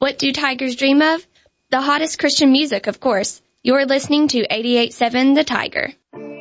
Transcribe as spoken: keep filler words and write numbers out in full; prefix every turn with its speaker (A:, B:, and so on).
A: What do tigers dream of? The hottest Christian music, of course. You're listening to eighty-eight point seven The Tiger.